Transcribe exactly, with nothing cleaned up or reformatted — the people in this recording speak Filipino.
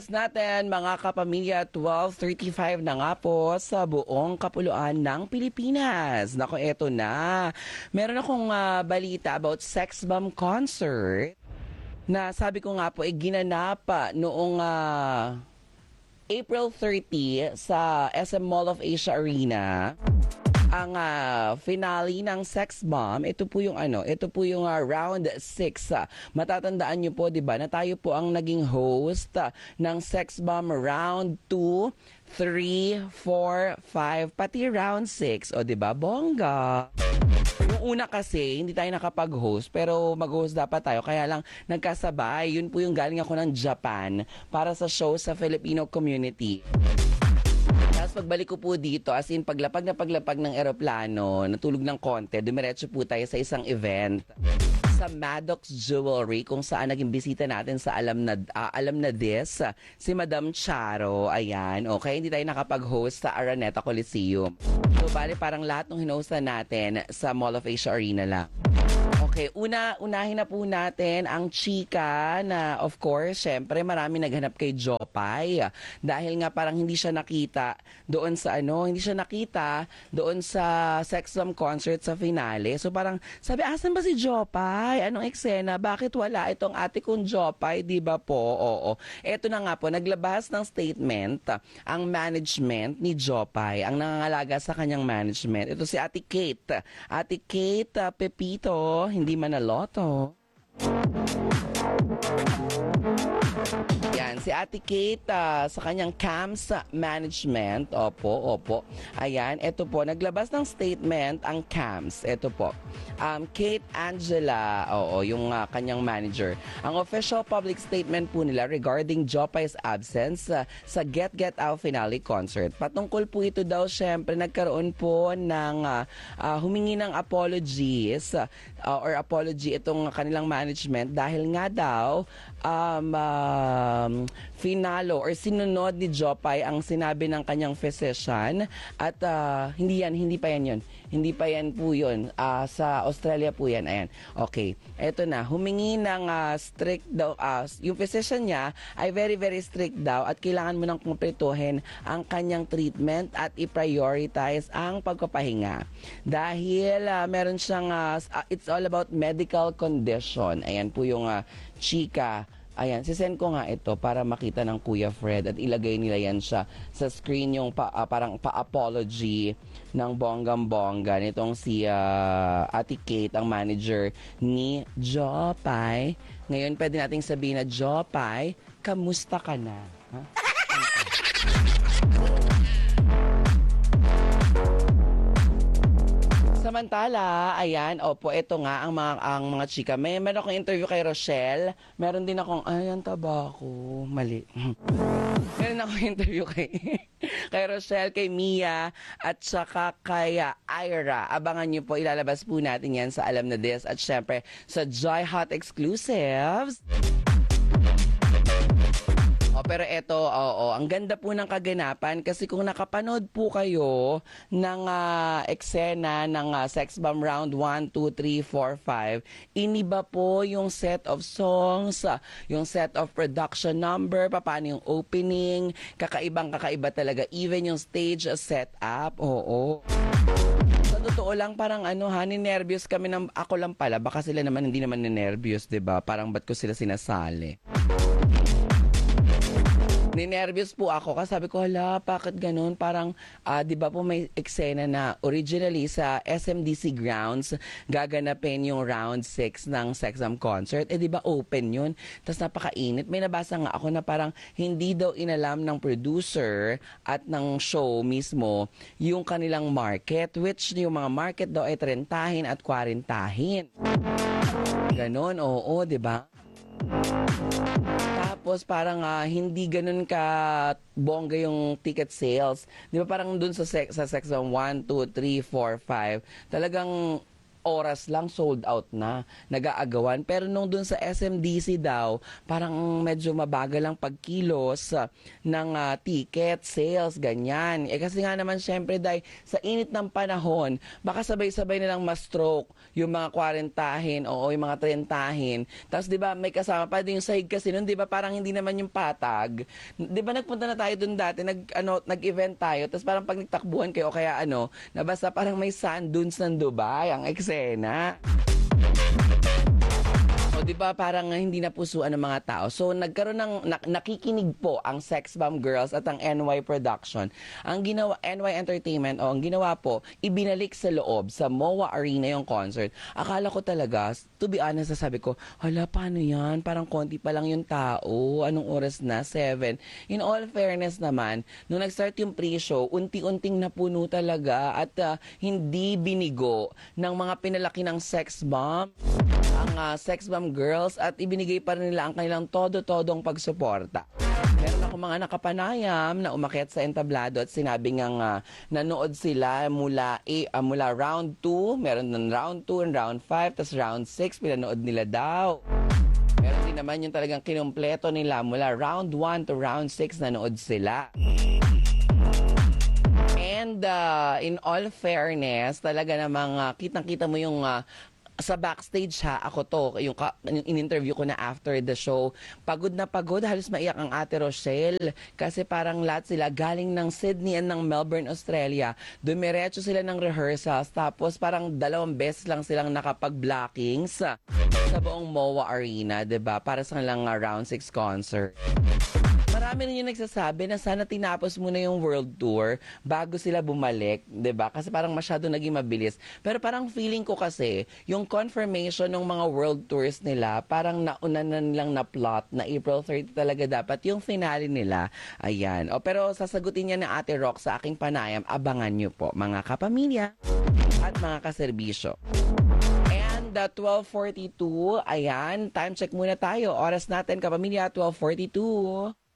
oras natin mga kapamilya, twelve thirty-five na nga po sa buong kapuluan ng Pilipinas. Nako, eto na. Meron akong uh, balita about Sex Bomb Concert na sabi ko nga po, eh, ginanap noong uh, April thirtieth sa S M Mall of Asia Arena. Ang uh, finale ng Sex Bomb, ito po yung ano, ito po yung uh, round six. Uh, matatandaan nyo po, 'di ba, na tayo po ang naging host uh, ng Sex Bomb round two, three, four, five, pati round six. O 'di ba, bongga. Yung una kasi, hindi tayo nakapag-host, pero mag-host dapat tayo. Kaya lang, nagkasabay. Yun po yung galing ako ng Japan para sa show sa Filipino community. Tapos pagbalik ko po dito, as in paglapag na paglapag ng eroplano, natulog ng konti, dumiretso po tayo sa isang event sa Maddox Jewelry, kung saan naging bisita natin sa Alam na uh, Alam na This, uh, si Madam Charo. Ayan, okay, hindi tayo nakapag-host sa Araneta Coliseum. So, bali parang lahat ng hinostan natin sa Mall of Asia Arena lang. Okay, una, unahin na po natin ang chika na, of course, syempre marami naghanap kay Jopay. Dahil nga parang hindi siya nakita doon sa ano, hindi siya nakita doon sa Sex Bomb concert sa finale. So parang sabi, asan ba si Jopay? Anong eksena? Bakit wala itong ate kong Jopay? Di ba po? Oo. Eto na nga po, naglabas ng statement ang management ni Jopay, ang nangangalaga sa kanyang management. Ito si Ate Kate. Ate Kate uh, Pepito, hindi manaloto. Yan, si Ate Kate uh, sa kanyang C A M S management. Opo, opo. Ayan, ito po, naglabas ng statement ang C A M S. Ito po. Um, Kate Angela, oo, yung uh, kanyang manager. Ang official public statement po nila regarding Jopay's absence uh, sa Get Get Out finale concert. Patungkol po ito daw, syempre, nagkaroon po ng uh, uh, humingi ng apologies uh, or apology itong kanilang management dahil nga daw um, um, finalo or sinunod ni Jopay ang sinabi ng kanyang physician at uh, hindi yan, hindi pa yan yun. Hindi pa yan po yun. Uh, sa Australia po yan. Ayan. Okay. Eto na. Humingi ng uh, strict daw. Uh, yung physician niya ay very, very strict daw at kailangan mo nang kumpletuhin ang kanyang treatment at i-prioritize ang pagpapahinga. Dahil uh, meron siyang, uh, it's all about medical condition. Ayan po yung uh, chika. Ayan, sisend ko nga ito para makita ng Kuya Fred at ilagay nila yan siya sa screen yung pa, uh, parang pa-apology ng bonggam-bongga nitong si uh, Ate Kate, ang manager ni Jopay. Ngayon, pwede nating sabihin na, Jopay, kamusta ka na? Ha? Samantala, ayan, opo, ito nga ang mga, ang mga chika. May meron akong interview kay Rochelle. Meron din akong, ayan, tabako. Mali. Meron akong interview kay, kay Rochelle, kay Mia, at saka kay uh, Ira. Abangan nyo po, ilalabas po natin yan sa Alam na This. At syempre, sa Joy Hot Exclusives. Oh, pero eto, oo, ang ganda po ng kaganapan kasi kung nakapanood po kayo ng uh, eksena ng uh, Sex Bomb round one, two, three, four, five, iniba po yung set of songs, uh, yung set of production number, paano yung opening, kakaibang kakaiba talaga, even yung stage uh, setup, oo. Sa totoo lang, parang ano ha, ninervyos kami ng, ako lang pala, baka sila naman hindi naman ninervyos, diba? Parang ba't ko sila sinasali? Ninervyos po ako kasi sabi ko, hala, bakit ganun? Parang, uh, di ba po may eksena na originally sa S M D C grounds, gaganapin yung round six ng Sex Bomb concert. Eh, di ba open yun? Tapos napakainit. May nabasa nga ako na parang hindi daw inalam ng producer at ng show mismo yung kanilang market, which yung mga market daw ay trentahin at kwarentahin. Ganon, oo, di ba? Tapos parang uh, hindi ganun ka bongga yung ticket sales. Di ba parang dun sa sex, sa section one, two, three, four, five, talagang oras lang sold out na, nag-aagawan. Pero nung dun sa S M D C daw, parang medyo mabagal ang pagkilos ah, ng ah, ticket, sales, ganyan. Eh kasi nga naman syempre dahil sa init ng panahon, baka sabay-sabay nilang ma-stroke yung mga kwarentahin o yung mga trentahin. Tapos 'di ba may kasama pa din yung sahig kasi nun, 'di ba parang hindi naman yung patag. 'Di ba nagpunta na tayo dun dati, nag ano, nag-event tayo, tapos parang pag nagtakbuhan kayo o kaya ano, nabasa parang may sand dunes ng Dubai ang eksena. O, di ba parang uh, hindi napusuan ng mga tao. So, nagkaroon ng, nak- nakikinig po ang Sex Bomb Girls at ang N Y Production. Ang ginawa, N Y Entertainment, o ang ginawa po, ibinalik sa loob, sa M O A Arena yung concert. Akala ko talaga, to be honest, sabi ko, hala, paano yan? Parang konti pa lang yung tao. Anong oras na? Seven. In all fairness naman, nung nag-start yung pre-show, unti-unting napuno talaga at uh, hindi binigo ng mga pinalaki ng Sex Bomb ang uh, Sex Bomb Girls at ibinigay pa rin nila ang kanilang todo-todong pagsuporta. Meron ako mga nakapanayam na umakyat sa entablado at sinabi ngang uh, nanood sila mula, A, uh, mula round two, meron ng round two and round five, tas round six, pinanood nila daw. Meron din naman yung talagang kinumpleto nila mula round one to round six, nanood sila. And uh, in all fairness, talaga namang uh, kitang-kita mo yung uh, sa backstage ha, ako to, yung, yung in-interview ko na after the show, pagod na pagod, halos maiyak ang Ate Rochelle kasi parang lahat sila galing ng Sydney and ng Melbourne, Australia. Dumiretso sila ng rehearsals tapos parang dalawang beses lang silang nakapag-blockings sa, sa buong M O A Arena, 'di ba? Para sa kanilang uh, round six concert. Marami rin yung nagsasabi na sana tinapos muna yung world tour bago sila bumalik, 'di ba? Kasi parang masyado naging mabilis. Pero parang feeling ko kasi, yung confirmation ng mga world tours nila, parang nauna na nilang na-plot na April thirtieth talaga dapat yung finale nila. Ayan. O, pero sasagutin niya na Ate Rock sa aking panayam. Abangan nyo po, mga kapamilya at mga kaserbisyo. And uh, twelve forty-two, ayan, time check muna tayo. Oras natin, kapamilya, twelve forty-two.